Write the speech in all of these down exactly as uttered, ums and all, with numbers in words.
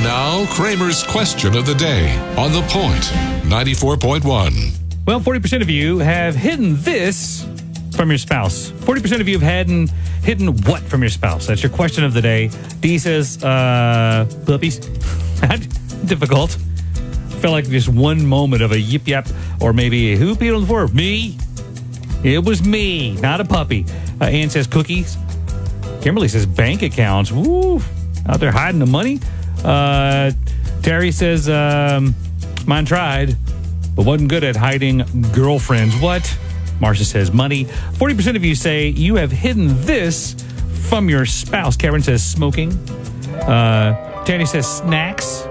And now, Kramer's question of the day on The Point, ninety-four point one. Well, forty percent of you have hidden this from your spouse. forty percent of you have hadn't hidden what from your spouse? That's your question of the day. D says, uh, puppies. Difficult. Felt like just one moment of a yip yap, or maybe who peed on the floor? Me. It was me, not a puppy. Uh, Ann says cookies. Kimberly says bank accounts. Woo, out there hiding the money. Uh, Terry says, um, mine tried, but wasn't good at hiding girlfriends. What? Marcia says money. forty percent of you say you have hidden this from your spouse. Karen says smoking. Uh, Tanny says snacks.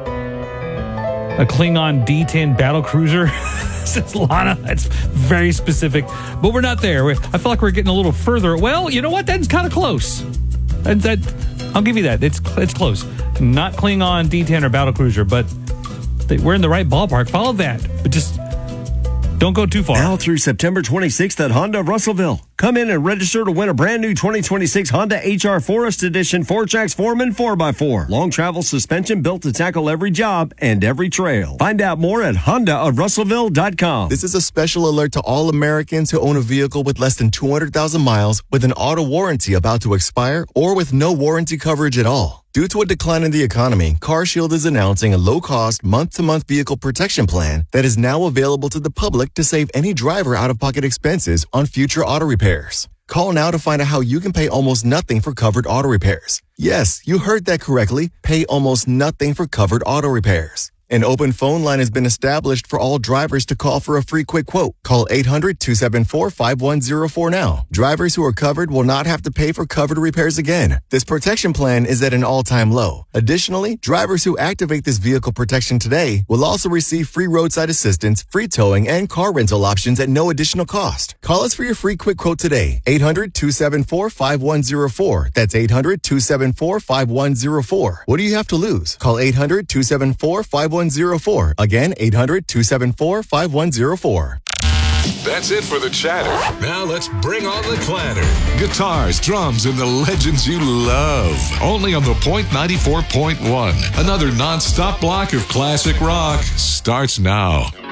A Klingon D ten battle cruiser. Says Lana. That's very specific. But we're not there. We're, I feel like we're getting a little further. Well, you know what? That's kind of close. That, that, I'll give you that. It's it's close. Not Klingon D ten or battle cruiser, but they, we're in the right ballpark. Follow that. But just don't go too far. Now through September twenty-sixth at Honda of Russellville. Come in and register to win a brand new twenty twenty-six Honda H R Forest Edition four-Trax Foreman four by four. Long travel suspension built to tackle every job and every trail. Find out more at honda of russellville dot com. This is a special alert to all Americans who own a vehicle with less than two hundred thousand miles with an auto warranty about to expire or with no warranty coverage at all. Due to a decline in the economy, CarShield is announcing a low-cost, month-to-month vehicle protection plan that is now available to the public to save any driver out-of-pocket expenses on future auto repairs. Call now to find out how you can pay almost nothing for covered auto repairs. Yes, you heard that correctly. Pay almost nothing for covered auto repairs. An open phone line has been established for all drivers to call for a free quick quote. Call eight hundred, two seven four, five one zero four now. Drivers who are covered will not have to pay for covered repairs again. This protection plan is at an all-time low. Additionally, drivers who activate this vehicle protection today will also receive free roadside assistance, free towing, and car rental options at no additional cost. Call us for your free quick quote today. eight hundred, two seven four, five one zero four. That's eight hundred, two seven four, five one zero four. What do you have to lose? Call eight hundred, two seven four, five one zero four. Again, eight hundred, two seven four, five one zero four. That's it for the chatter. Now let's bring on the clatter. Guitars, drums, and the legends you love. Only on The Point ninety-four point one. Another non-stop block of classic rock starts now.